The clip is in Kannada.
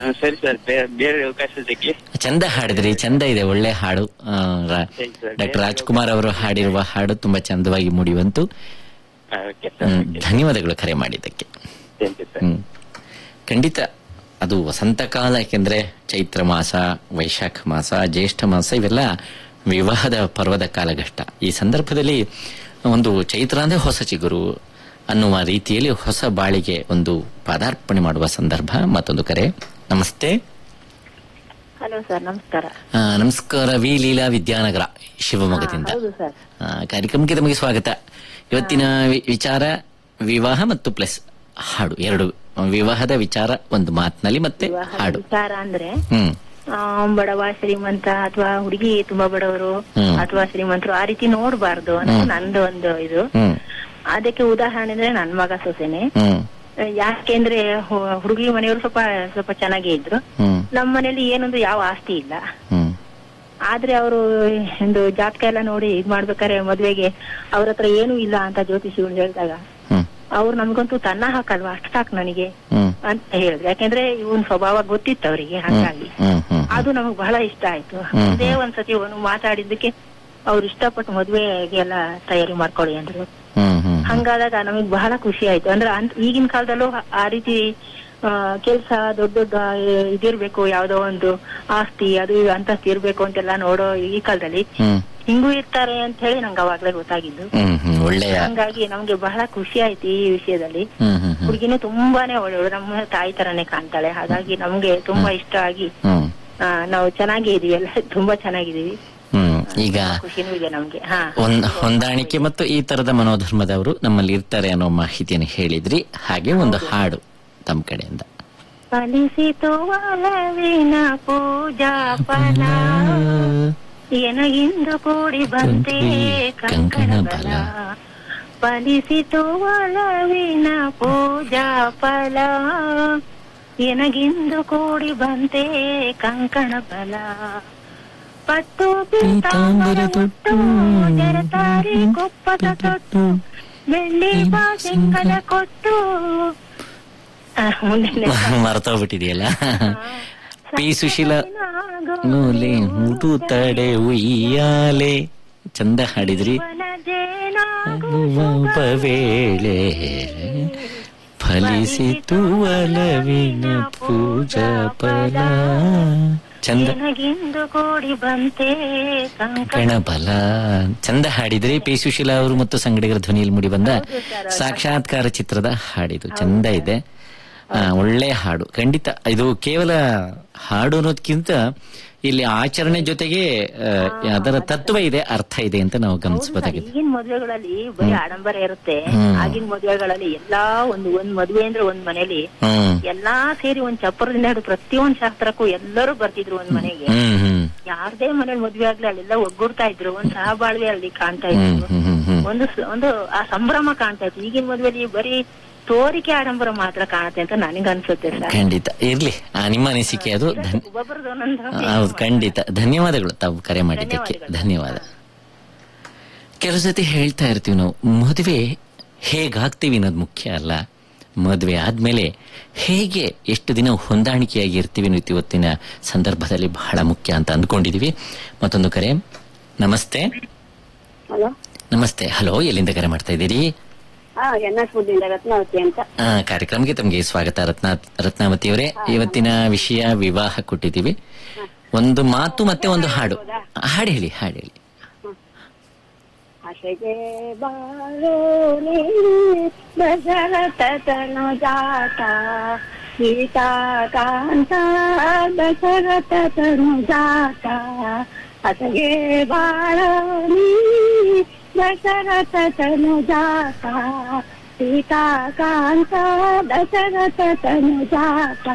ಸರಿ ಸರ್, ಬೇರೆ ಅವಕಾಶ ಸಿಕ್ಕಿ. ಚಂದ ಹಾಡಿದ್ರಿ, ಚಂದ ಇದೆ, ಒಳ್ಳೆ ಹಾಡು. ಡಾಕ್ಟರ್ ರಾಜ್ಕುಮಾರ್ ಅವರು ಹಾಡಿರುವ ಹಾಡು ತುಂಬಾ ಚಂದವಾಗಿ ಮೂಡಿವಂತು. ಧನ್ಯವಾದಗಳು ಕರೆ ಮಾಡಿದ್ದಕ್ಕೆ. ಖಂಡಿತ ಅದು ವಸಂತ ಕಾಲ, ಯಾಕೆಂದ್ರೆ ಚೈತ್ರ ಮಾಸ, ವೈಶಾಖ ಮಾಸ, ಜ್ಯೇಷ್ಠ ಮಾಸ ಇವೆಲ್ಲ ವಿವಾಹದ ಪರ್ವದ ಕಾಲಘಟ್ಟ. ಈ ಸಂದರ್ಭದಲ್ಲಿ ಒಂದು ಚೈತ್ರ ಅಂದ್ರೆ ಹೊಸ ಚಿಗುರು ಅನ್ನುವ ರೀತಿಯಲ್ಲಿ ಹೊಸ ಬಾಳಿಗೆ ಒಂದು ಪಾದಾರ್ಪಣೆ ಮಾಡುವ ಸಂದರ್ಭ. ಮತ್ತೊಂದು ಕರೆ. ನಮಸ್ತೆ. ಹಲೋ ಸರ್, ನಮಸ್ಕಾರ. ನಮಸ್ಕಾರ. ವಿ ಲೀಲಾ ವಿದ್ಯಾನಗರ, ಶಿವಮೊಗ್ಗದಿಂದ. ಕಾರ್ಯಕ್ರಮಕ್ಕೆ ತಮಗೆ ಸ್ವಾಗತ. ಇವತ್ತಿನ ವಿಚಾರ ವಿವಾಹ ಮತ್ತು ಪ್ಲಸ್ ಹಾಡು, ಎರಡು. ವಿವಾಹದ ವಿಚಾರ ಒಂದು ಮಾತಿನಲ್ಲಿ, ಮತ್ತೆ ಹಾಡು. ವಿಚಾರ ಅಂದ್ರೆ ಬಡವ ಶ್ರೀಮಂತ ಅಥವಾ ಹುಡುಗಿ ತುಂಬಾ ಬಡವರು ಅಥವಾ ಶ್ರೀಮಂತರು ಆ ರೀತಿ ನೋಡ್ಬಾರ್ದು ಅಂತ ನಂದು ಒಂದು ಇದು. ಅದಕ್ಕೆ ಉದಾಹರಣೆ ಅಂದ್ರೆ ನನ್ ಮಗ ಸೊಸೆನೆ. ಯಾಕೆಂದ್ರೆ ಹುಡುಗಿ ಮನೆಯವರು ಸ್ವಲ್ಪ ಚೆನ್ನಾಗೇ ಇದ್ರು. ನಮ್ಮ ಮನೇಲಿ ಏನೊಂದು ಯಾವ ಆಸ್ತಿ ಇಲ್ಲ. ಆದ್ರೆ ಅವರು ಒಂದು ಜಾತಕ ಎಲ್ಲ ನೋಡಿ ಇದ್ ಮಾಡ್ಬೇಕಾರೆ ಮದ್ವೆಗೆ ಅವ್ರ ಹತ್ರ ಏನೂ ಇಲ್ಲ ಅಂತ ಜ್ಯೋತಿಷಿಗಳು ಹೇಳಿದಾಗ ಅವ್ರು ನಮ್ಗಂತೂ ತನ್ನ ಹಾಕಲ್ವಾ, ಅಷ್ಟು ಸಾಕು ನನಗೆ ಅಂತ ಹೇಳಿದ್ರು. ಯಾಕೆಂದ್ರೆ ಇವನ್ ಸ್ವಭಾವ ಗೊತ್ತಿತ್ತು ಅವರಿಗೆ, ಹಾಗಾಗಿ ಅದು ನಮಗ್ ಬಹಳ ಇಷ್ಟ ಆಯ್ತು. ಅದೇ ಒಂದ್ಸತಿ ಮಾತಾಡಿದ್ದಕ್ಕೆ ಅವ್ರು ಇಷ್ಟಪಟ್ಟು ಮದ್ವೆಗೆಲ್ಲ ತಯಾರಿ ಮಾಡ್ಕೊಳ್ಳಿ ಅಂದ್ರು. ಹಂಗಾದಾಗ ನಮಗ್ ಬಹಳ ಖುಷಿ ಆಯ್ತು. ಅಂದ್ರೆ ಈಗಿನ ಕಾಲದಲ್ಲೂ ಆ ರೀತಿ ಕೆಲ್ಸ ದೊಡ್ಡ ದೊಡ್ಡ ಇದಿರ್ಬೇಕು, ಯಾವ್ದೋ ಒಂದು ಆಸ್ತಿ ಅದು ಅಂತಸ್ತು ಇರ್ಬೇಕು ಅಂತೆಲ್ಲ ನೋಡೋ ಈ ಕಾಲದಲ್ಲಿ ಹಿಂಗೂ ಇರ್ತಾರೆ ಅಂತ ಹೇಳಿ ನಂಗೆ ಅವಾಗ್ಲೇ ಗೊತ್ತಾಗಿದ್ದು. ಹಂಗಾಗಿ ನಮ್ಗೆ ಬಹಳ ಖುಷಿ ಆಯ್ತು ಈ ವಿಷಯದಲ್ಲಿ. ಹುಡುಗಿನೂ ತುಂಬಾನೇ ಒಳ್ಳೆಯವಳು, ನಮ್ಮ ತಾಯಿ ತರನೇ ಕಾಣ್ತಾಳೆ. ಹಾಗಾಗಿ ನಮ್ಗೆ ತುಂಬಾ ಇಷ್ಟ ಆಗಿ ನಾವು ಚೆನ್ನಾಗೇ ಇದೀವಿ, ಎಲ್ಲ ತುಂಬಾ ಚೆನ್ನಾಗಿದೀವಿ. ಈಗ ಖುಷಿನೂ ಇದೆ ನಮ್ಗೆ. ಹೊಂದಾಣಿಕೆ ಮತ್ತು ಈ ತರದ ಮನೋಧರ್ಮದವರು ನಮ್ಮಲ್ಲಿ ಇರ್ತಾರೆ ಅನ್ನೋ ಮಾಹಿತಿಯನ್ನು ಹೇಳಿದ್ರಿ. ಹಾಗೆ ಒಂದು ಹಾಡು ತಮ್ಮ ಕಡೆಯಿಂದ. ಫಲಿಸಿತು ಒಲವಿನ ಪೂಜಾ ಫಲ, ಎನಗಿಂದು ಕೂಡಿ ಬಂತೆ ಕಂಕಣ ಬಲ. ಫಲಿಸಿತು ಒಲವಿನ ಪೂಜಾ ಫಲ, ಎನಗಿಂದು ಕೂಡಿ ಬಂತೆ ಕಂಕಣ ಬಲ. ಪಟ್ಟು ಪೀತಾಂಬರ ತೊಟ್ಟು ಜರತಾರಿ ಕೊಪ್ಪದ ತೊಟ್ಟು, ಬೆಳ್ಳಿ ಬಾಸಿಂಗದ ಕೊಟ್ಟು. ಮರ್ತೋಗ್ಬಿಟ್ಟಿದೆಯಲ್ಲ. ಪಿ ಸುಶೀಲ ನೂಲೆ ಊಟು ತಡೆ ಉಯ್ಯಾಲೆ, ಚಂದ ಹಾಡಿದ್ರಿ. ವೇಳೆ ಫಲಿಸಿತು ಒಲವಿನ ಪೂಜಾ ಫಲ, ಚಂದ ಕೂಡಿ ಬಂತೆ ಕಂಕಣ ಬಲ. ಚಂದ ಹಾಡಿದ್ರಿ. ಪಿ ಸುಶೀಲಾ ಅವರು ಮತ್ತು ಸಂಗಡಿಗರ ಧ್ವನಿಯಲ್ಲಿ ಮೂಡಿ ಬಂದ ಸಾಕ್ಷಾತ್ಕಾರ ಚಿತ್ರದ ಹಾಡಿದು. ಚಂದ ಇದೆ, ಒಳ್ಳೆ ಹಾಡು. ಖಂಡಿತ ಇದು ಕೇವಲ ಹಾಡು ಅನ್ನೋದಕ್ಕಿಂತ ಇಲ್ಲಿ ಆಚರಣೆ ಜೊತೆಗೆ ಅದರ ತತ್ವ ಇದೆ, ಅರ್ಥ ಇದೆ ಅಂತ ನಾವು ಗಮನಿಸಬಹುದಾಗಿದೆ. ಈಗಿನ ಮದುವೆಗಳಲ್ಲಿ ಬರೀ ಆಡಂಬರ ಇರುತ್ತೆ. ಆಗಿನ ಮದುವೆಗಳಲ್ಲಿ ಎಲ್ಲಾ ಒಂದ್ ಮದುವೆ ಅಂದ್ರೆ ಒಂದ್ ಮನೇಲಿ ಎಲ್ಲಾ ಸೇರಿ ಒಂದ್ ಚಪ್ಪರದಿಂದ ಹಿಡಿದು ಪ್ರತಿಯೊಂದ್ ಶಾಸ್ತ್ರಕ್ಕೂ ಎಲ್ಲರೂ ಬರ್ತಿದ್ರು ಒಂದ್ ಮನೆಗೆ. ಯಾರ್ದೇ ಮನೇಲಿ ಮದ್ವೆ ಆಗ್ಲಿ ಅಲ್ಲೆಲ್ಲ ಒಗ್ಗೂಡ್ತಾ ಇದ್ರು, ಒಂದ್ ಸಹಬಾಳ್ವೆ ಅಲ್ಲಿ ಕಾಣ್ತಾ ಇದ್ರು, ಒಂದು ಆ ಸಂಭ್ರಮ ಕಾಣ್ತಾ ಇತ್ತು. ಈಗಿನ ಮದುವೆಯಲ್ಲಿ ಬರೀ ತೋರಿಕೆ ಆಡಂಬರ ಮಾತ್ರ ಕಾಣುತ್ತೆ ಅಂತ ನನಗೆ ಅನ್ಸುತ್ತೆ ಸರ್. ಖಂಡಿತ ಇರ್ಲಿ, ನಿಮ್ಮ ಅನಿಸಿಕೆ ಅದು. ಹೌದು, ಖಂಡಿತ. ಧನ್ಯವಾದಗಳು ತಾವು ಕರೆ ಮಾಡಿದ್ದಕ್ಕೆ. ಧನ್ಯವಾದ. ಕೆಲವು ಸತಿ ಹೇಳ್ತಾ ಇರ್ತೀವಿ ನಾವು, ಮದುವೆ ಹೇಗಾಗ್ತೀವಿ ಅನ್ನೋದು ಮುಖ್ಯ ಅಲ್ಲ, ಮದುವೆ ಆದ್ಮೇಲೆ ಹೇಗೆ ಎಷ್ಟು ದಿನ ಹೊಂದಾಣಿಕೆಯಾಗಿ ಇರ್ತೀವಿ ಅನ್ನೋದು ಇವತ್ತಿನ ಸಂದರ್ಭದಲ್ಲಿ ಬಹಳ ಮುಖ್ಯ ಅಂತ ಅಂದ್ಕೊಂಡಿದೀವಿ. ಮತ್ತೊಂದು ಕರೆ. ನಮಸ್ತೆ. ನಮಸ್ತೆ. ಹಲೋ, ಎಲ್ಲಿಂದ ಕರೆ ಮಾಡ್ತಾ ಇದ್ದೀರಿ? ರತ್ನಾವತಿ ಅಂತ. ಕಾರ್ಯಕ್ರಮಕ್ಕೆ ತಮಗೆ ಸ್ವಾಗತ. ರತ್ನಾವತಿ ಅವರೇ, ಇವತ್ತಿನ ವಿಷಯ ವಿವಾಹ ಕೊಟ್ಟಿದ್ದೀವಿ. ಒಂದು ಮಾತು ಮತ್ತೆ ಒಂದು ಹಾಡು. ಹಾಡು ಹೇಳಿ, ಹಾಡು ಹೇಳಿ. ಆಶೆಗೆ ಬಾಳೋಲೆ ದಶರಥ ತನು ಜಾತ, ಸೀತಾ ಕಾಂತ ದಶರಥ ತನು ಜಾತ. ಆಶೆಗೆ ಬಾಳೋಲೆ ದಶರಥ ತನು ಜಾತ, ಸೀತಾ ಕಾಂತ ದಶರಥ ತನು ಜಾತ.